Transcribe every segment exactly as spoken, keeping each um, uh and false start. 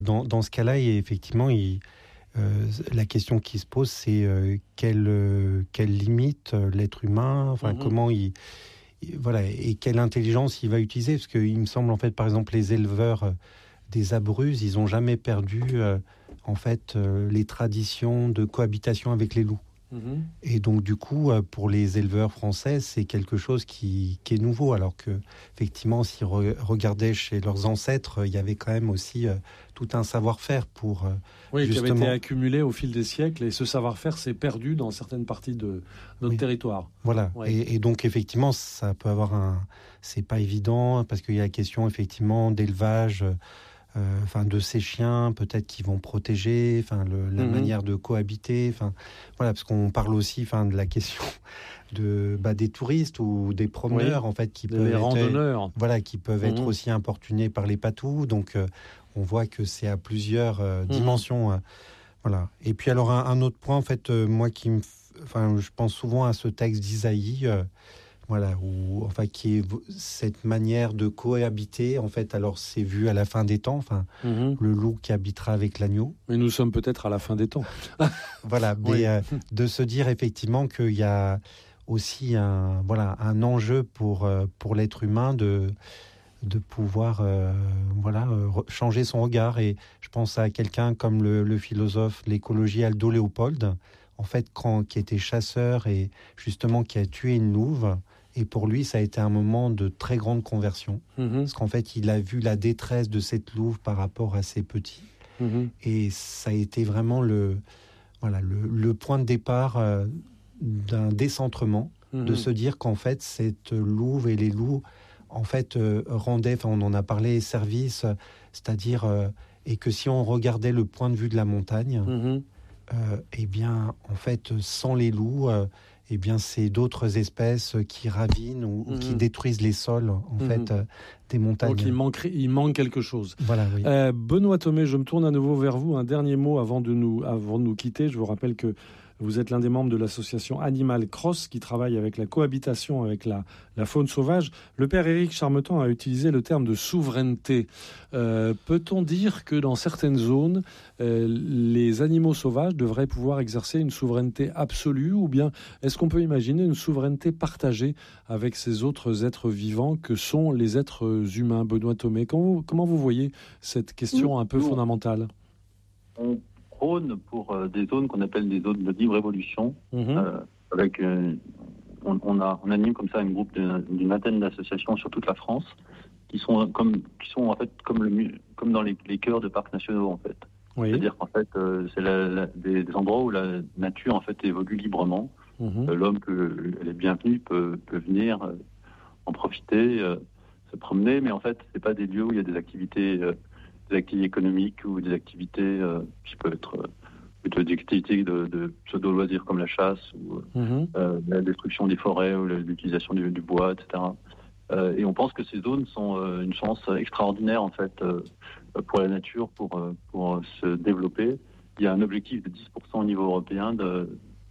Dans, dans ce cas-là, et effectivement, il, euh, la question qui se pose, c'est euh, quelle, euh, quelle limite euh, l'être humain, enfin, Mhm. comment il, il- voilà, et quelle intelligence il va utiliser. Parce qu'il me semble, en fait, par exemple, les éleveurs euh, des Abruzzes, ils n'ont jamais perdu, euh, en fait, euh, les traditions de cohabitation avec les loups. Mhm. Et donc, du coup, euh, pour les éleveurs français, c'est quelque chose qui, qui est nouveau. Alors que, effectivement, s'ils re- regardaient chez leurs ancêtres, euh, il y avait quand même aussi euh, tout un savoir-faire pour euh, Oui, qui avait été justement. accumulé au fil des siècles, et ce savoir-faire s'est perdu dans certaines parties de notre Oui, territoire. voilà. Oui. Et, et donc, effectivement, ça peut avoir un. C'est pas évident parce qu'il y a la question, effectivement, d'élevage. euh, Enfin, de ces chiens, peut-être qui vont protéger, enfin, le- la Mhm. manière de cohabiter, enfin, voilà, parce qu'on parle aussi, enfin, de la question de bah, des touristes ou des promeneurs Oui, en fait qui les, peuvent les être randonneurs. voilà qui peuvent être Mhm. aussi importunés par les patous. Donc euh, on voit que c'est à plusieurs euh, Mhm. dimensions. euh, voilà. Et puis alors un, un autre point en fait, euh, moi qui me, f- enfin je pense souvent à ce texte d'Isaïe. euh, voilà, où, enfin, qui est v- cette manière de cohabiter, en fait, alors c'est vu à la fin des temps, enfin, Mhm. le loup qui habitera avec l'agneau. Mais nous sommes peut-être à la fin des temps. Voilà, mais Oui. euh, de se dire effectivement qu'il y a aussi un, voilà, un enjeu pour, euh, pour l'être humain de, de pouvoir euh, voilà, euh, re- changer son regard. Et je pense à quelqu'un comme le, le philosophe de l'écologie Aldo Léopold, en fait, quand, qui était chasseur et justement qui a tué une louve. Et pour lui, ça a été un moment de très grande conversion. Mhm. Parce qu'en fait, il a vu la détresse de cette louve par rapport à ses petits. Mhm. Et ça a été vraiment le, voilà, le, le point de départ euh, d'un décentrement, de Mhm. se dire qu'en fait, cette louve et les loups, en fait, euh, rendaient, enfin, on en a parlé, service, euh, c'est-à-dire, euh, et que si on regardait le point de vue de la montagne, Mhm. euh, eh bien, en fait, sans les loups, euh, eh bien, c'est d'autres espèces qui ravinent ou, ou qui Mhm. détruisent les sols, en Mhm. fait, euh, des Donc montagnes. il manque, il manque quelque chose. Voilà, oui. Euh, Benoît Thomé, je me tourne à nouveau vers vous. Un dernier mot avant de nous, avant de nous quitter. Je vous rappelle que vous êtes l'un des membres de l'association Animal Cross qui travaille avec la cohabitation avec la, la faune sauvage. Le père Éric Charmetan a utilisé le terme de souveraineté. Euh, peut-on dire que dans certaines zones, euh, les animaux sauvages devraient pouvoir exercer une souveraineté absolue, ou bien est-ce qu'on peut imaginer une souveraineté partagée avec ces autres êtres vivants que sont les êtres humains? Benoît Thomé, comment vous, comment vous voyez cette question un peu Nous, fondamentale? on prône pour euh, des zones qu'on appelle des zones de libre évolution. Mhm. euh, avec, euh, on, on, a, on anime comme ça un groupe d'une d'une vingtaine d'associations sur toute la France qui sont comme, qui sont en fait comme, le, mu- comme dans les, les cœurs de parcs nationaux en fait. Oui. C'est-à-dire qu'en fait, euh, c'est la, la- des, des endroits où la nature en fait évolue librement. Mhm. Euh, L'homme peut, elle est bienvenue, peut, peut venir euh, en profiter, euh, se promener, mais en fait, c'est pas des lieux où il y a des activités, euh, des activités économiques ou des activités euh, qui peuvent être euh, plutôt des activités de, de pseudo-loisirs comme la chasse ou Mhm. euh, la destruction des forêts ou l'utilisation du, du bois, et cetera. Euh, et on pense que ces zones sont euh, une chance extraordinaire en fait euh, pour la nature, pour, euh, pour se développer. Il y a un objectif de dix pour cent au niveau européen de,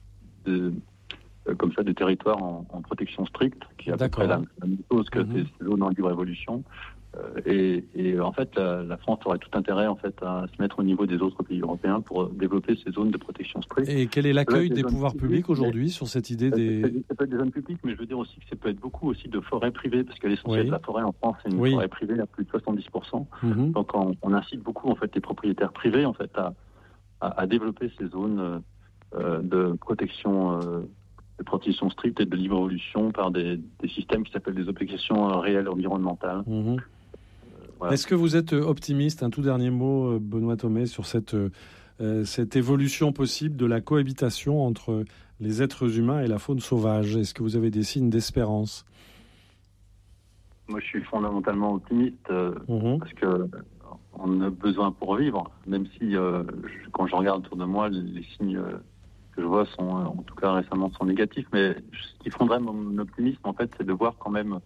de euh, comme ça de territoires en, en protection stricte, qui est à peu D'accord. près la, la même chose que Mhm. ces zones en libre évolution. Euh, et, et en fait, la, la France aurait tout intérêt en fait à se mettre au niveau des autres pays européens pour développer ces zones de protection stricte. Et quel est l'accueil des des zones pouvoirs publiques, publics aujourd'hui sur cette idée Ça des... peut, ça peut être des zones publiques, mais je veux dire aussi que ça peut être beaucoup aussi de forêts privées, parce que l'essentiel Oui. de la forêt en France, c'est une Oui. forêt privée à plus de soixante-dix pour cent. Mhm. Donc on, on incite beaucoup en fait les propriétaires privés en fait à, à, à développer ces zones euh, de protection, euh, de protection stricte et de libre évolution par des, des systèmes qui s'appellent des obligations euh, réelles environnementales. Mhm. Voilà. Est-ce que vous êtes optimiste, un tout dernier mot, Benoît Thomé, sur cette, euh, cette évolution possible de la cohabitation entre les êtres humains et la faune sauvage? Est-ce que vous avez des signes d'espérance? Moi, je suis fondamentalement optimiste euh, Mhm. parce que euh, on a besoin pour vivre, même si euh, je- quand je regarde autour de moi, les, les signes euh, que je vois sont, euh, en tout cas récemment, sont négatifs. Mais ce qui fonderait mon optimisme, en fait, c'est de voir quand même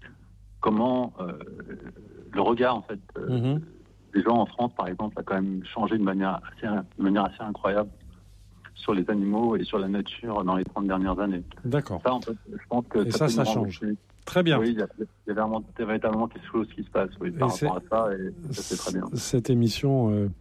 comment euh, le regard, en fait, euh, Mhm. des gens en France, par exemple, a quand même changé de manière assez, de manière assez incroyable sur les animaux et sur la nature dans les trente dernières années. D'accord. Ça, en fait, je pense que Et ça, ça, peut ça nous rendre change. optimistes. Très bien. Oui, il y a, il y a véritablement quelque chose qui se passe oui, par rapport à ça, et ça c'est très bien. Cette émission euh,